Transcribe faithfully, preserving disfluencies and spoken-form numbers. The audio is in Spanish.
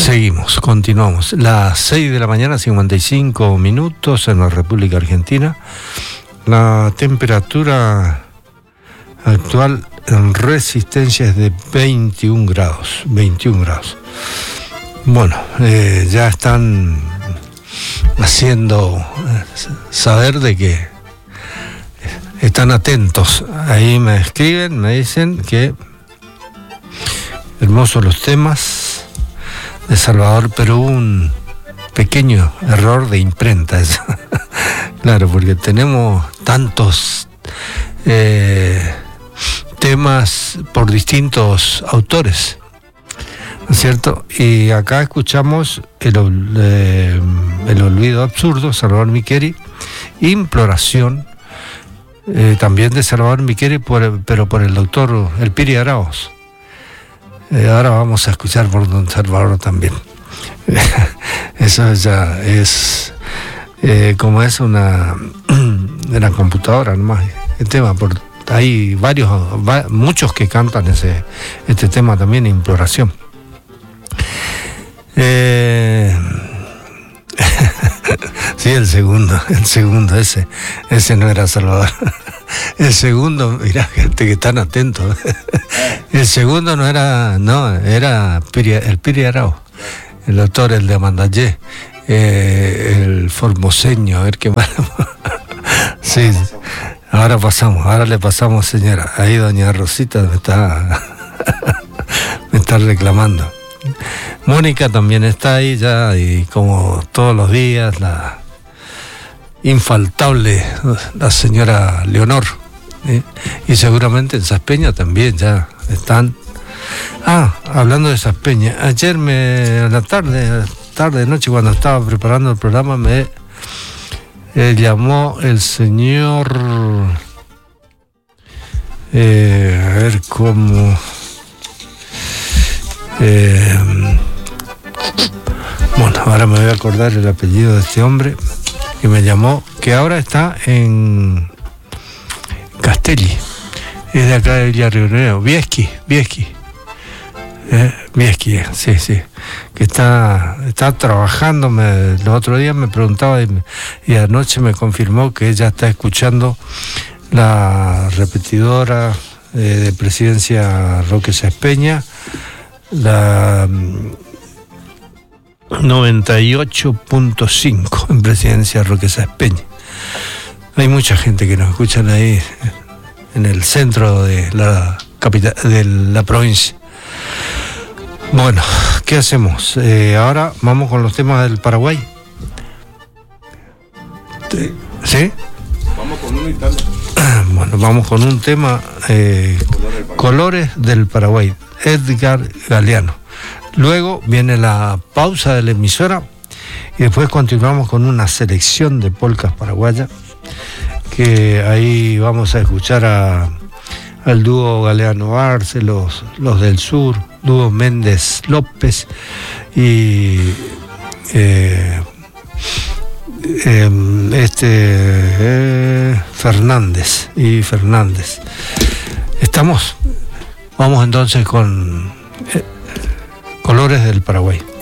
Seguimos, continuamos. Las seis de la mañana, cincuenta y cinco minutos en la República Argentina. La temperatura actual en Resistencia es de veintiún grados. veintiún grados. Bueno, eh, ya están haciendo saber de que están atentos. Ahí me escriben, me dicen que hermosos los temas de Salvador, pero hubo un pequeño error de imprenta. Claro, porque tenemos tantos eh, temas por distintos autores, ¿no es cierto? Y acá escuchamos el, eh, el olvido absurdo, Salvador Micheli, Imploración, eh, también de Salvador Micheli, por, pero por el doctor Elpidio Araoz. Eh, ahora vamos a escuchar por don Salvador también. Eso ya es eh, como es una de la computadora nomás el tema, por hay varios va, muchos que cantan ese este tema también, Imploración. eh, sí, el segundo el segundo ese ese no era Salvador. El segundo, mirá, gente que están atentos. El segundo no era, no, era Piria, el Elpidio Araoz, el doctor, el de Amandayé, eh, el formoseño, a ver qué más. Sí, ahora pasamos, ahora le pasamos, señora. Ahí doña Rosita me está, me está reclamando. Mónica también está ahí ya, y como todos los días, la infaltable, la señora Leonor, ¿eh? Y seguramente en Saspeña también ya están. Ah, hablando de Saspeña, ayer me, a la tarde, tarde, noche, cuando estaba preparando el programa, me eh, llamó el señor, eh, a ver cómo, eh, bueno, ahora me voy a acordar el apellido de este hombre que me llamó, que ahora está en Castelli, es de acá de Villarriobero, Vieschi, Vieschi, eh, Vieschi, sí, sí, que está, está trabajando. Me, el otro día me preguntaba y, y anoche me confirmó que ella está escuchando la repetidora eh, de Presidencia Roque Saspeña, la noventa y ocho punto cinco en Presidencia Roque Saspeña. Hay mucha gente que nos escuchan ahí en el centro de la capital, de la provincia. Bueno, ¿qué hacemos? Eh, ahora vamos con los temas del Paraguay. ¿Sí? Vamos con uno y tal. Bueno, vamos con un tema, eh, Colores del Paraguay, Edgar Galeano. Luego viene la pausa de la emisora y después continuamos con una selección de polcas paraguayas, que ahí vamos a escuchar a, al dúo Galeano Arce, los, los del sur, dúo Méndez López y eh, eh, este eh, Fernández y Fernández. Estamos, vamos entonces con eh, Colores del Paraguay.